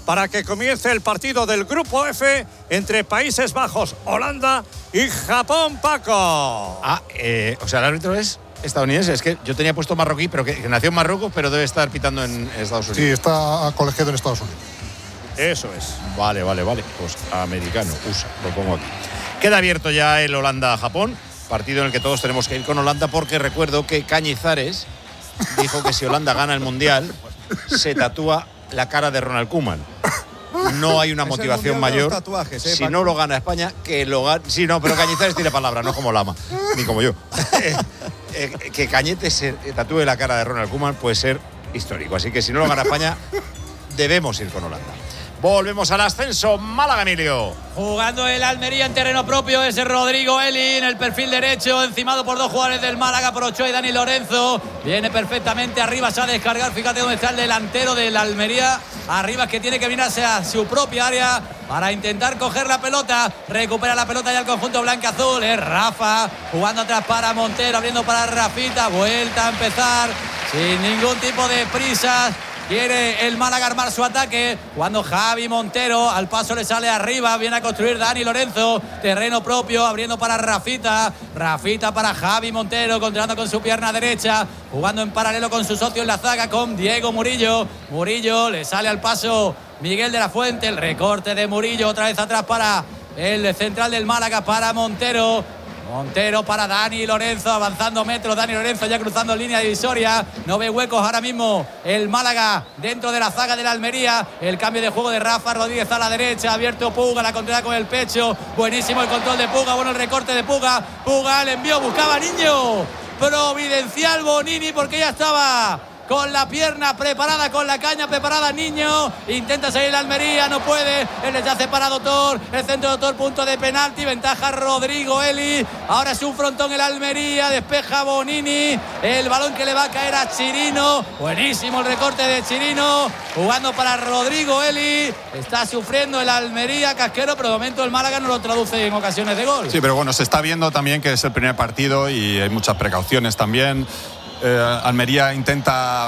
para que comience el partido del Grupo F entre Países Bajos, Holanda y Japón, Paco. O sea, el árbitro es estadounidense. Es que yo tenía puesto marroquí, pero que nació en Marruecos, pero debe estar pitando en Estados Unidos. Sí, está colegiado en Estados Unidos. Eso es. Vale. Pues americano, USA, lo pongo aquí. Queda abierto ya el Holanda-Japón, partido en el que todos tenemos que ir con Holanda, porque recuerdo que Cañizares dijo que si Holanda gana el Mundial, se tatúa la cara de Ronald Koeman. No hay una motivación mayor. Tatuajes, si no lo gana España, que lo gane. Sí, no, pero Cañizares tiene palabra, no como Lama, ni como yo. Que Cañete se tatúe la cara de Ronald Koeman puede ser histórico. Así que si no lo gana España, debemos ir con Holanda. Volvemos al ascenso. Málaga, Emilio. Jugando el Almería en terreno propio, ese Rodrigo Eli en el perfil derecho, encimado por dos jugadores del Málaga, por Ochoa y Dani Lorenzo. Viene perfectamente arriba, se ha descargado. Fíjate dónde está el delantero del Almería. Arriba, que tiene que mirarse a su propia área para intentar coger la pelota. Recupera la pelota ya el conjunto blanca-azul. Es Rafa jugando atrás para Montero, abriendo para Rafita. Vuelta a empezar sin ningún tipo de prisas. Quiere el Málaga armar su ataque cuando Javi Montero al paso le sale arriba. Viene a construir Dani Lorenzo. Terreno propio, abriendo para Rafita. Rafita para Javi Montero, controlando con su pierna derecha. Jugando en paralelo con su socio en la zaga, con Diego Murillo. Murillo le sale al paso Miguel de la Fuente. El recorte de Murillo, otra vez atrás para el central del Málaga, para Montero. Montero para Dani Lorenzo, avanzando metros. Dani Lorenzo ya cruzando línea divisoria. No ve huecos ahora mismo el Málaga dentro de la zaga de la Almería. El cambio de juego de Rafa Rodríguez a la derecha. Abierto Puga, la controla con el pecho. Buenísimo el control de Puga. Bueno el recorte de Puga. Puga, el envío, buscaba Niño. Providencial Bonini, porque ya estaba con la pierna preparada, con la caña preparada Niño. Intenta salir la Almería, no puede. El rechace para Dotor. El centro de Dotor, punto de penalti. Ventaja Rodrigo Eli. Ahora es un frontón el Almería. Despeja Bonini. El balón que le va a caer a Chirino. Buenísimo el recorte de Chirino. Jugando para Rodrigo Eli. Está sufriendo el Almería, Casquero, pero de momento el Málaga no lo traduce en ocasiones de gol. Sí, pero bueno, se está viendo también que es el primer partido y hay muchas precauciones también. Almería intenta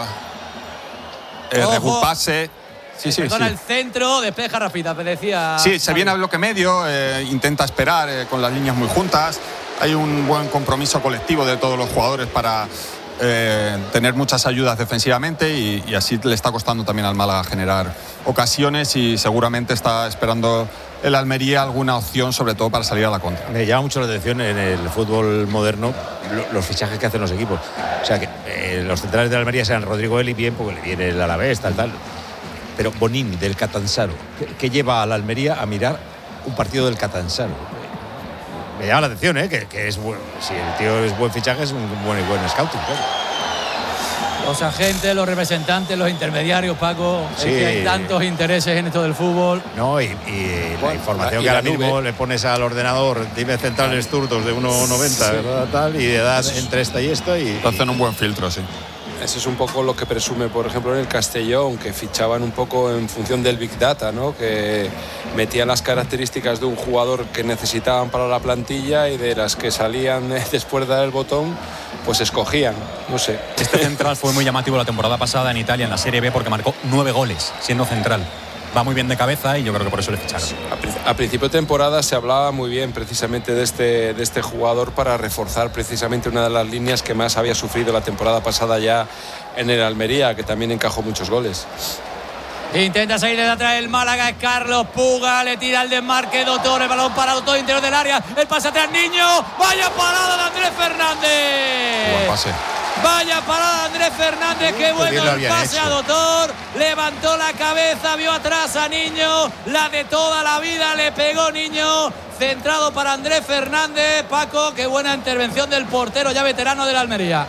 reagruparse. Perdona, el centro, despeja Rafita, me decía. Sí, se viene al bloque medio, intenta esperar con las líneas muy juntas. Hay un buen compromiso colectivo de todos los jugadores para tener muchas ayudas defensivamente y así le está costando también al Málaga generar ocasiones y seguramente está esperando el Almería alguna opción, sobre todo para salir a la contra. Me llama mucho la atención en el fútbol moderno los fichajes que hacen los equipos. O sea, que los centrales de la Almería sean Rodrigo Eli, bien, porque le viene el Alavés, tal. Pero Bonini, del Catanzaro, que lleva a la Almería a mirar un partido del Catanzaro. Me llama la atención, que es bueno. Si el tío es buen fichaje, es un buen scouting, claro. Los agentes, los representantes, los intermediarios, Paco. Sí. Es que hay tantos intereses en esto del fútbol. No, y la información que ahora mismo le pones al ordenador, dime centrales zurdos de 1,90, tal, y de edad entre esta y esta. Y hacen un buen filtro, sí. Eso es un poco lo que presume, por ejemplo, en el Castellón, que fichaban un poco en función del Big Data, ¿no? Que metían las características de un jugador que necesitaban para la plantilla y de las que salían después de dar el botón, pues escogían, no sé. Este central fue muy llamativo la temporada pasada en Italia, en la Serie B, porque marcó 9 goles siendo central. Va muy bien de cabeza y yo creo que por eso le ficharon. A principio de temporada se hablaba muy bien precisamente de este jugador para reforzar precisamente una de las líneas que más había sufrido la temporada pasada ya en el Almería, que también encajó muchos goles. Intenta salir de atrás el Málaga, es Carlos Puga, le tira el desmarque Dotor, el balón para Dotor, interior del área, el pase atrás Niño, vaya parada de Andrés Fernández. Buen pase. Vaya parada de Andrés Fernández, qué bueno el pase a Dotor, levantó la cabeza, vio atrás a Niño, la de toda la vida, le pegó Niño, centrado para Andrés Fernández. Paco, qué buena intervención del portero ya veterano de la Almería.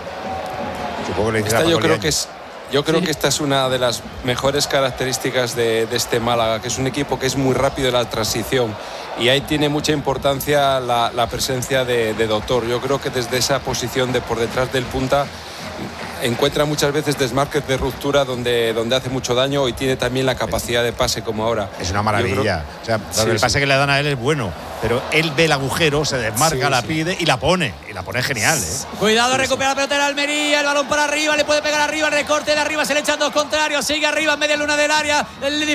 Yo creo que esta es una de las mejores características de este Málaga, que es un equipo que es muy rápido en la transición y ahí tiene mucha importancia la presencia de Dotor. Yo creo que desde esa posición de por detrás del punta encuentra muchas veces desmarques de ruptura donde hace mucho daño y tiene también la capacidad de pase como ahora. Es una maravilla. El pase que le dan a él es bueno, pero él ve el agujero, se desmarca, la pide y la pone genial. Cuidado, recupera la pelota de la Almería, el balón para arriba, le puede pegar arriba, el recorte de arriba, se le echan dos contrarios, sigue arriba en media luna del área, el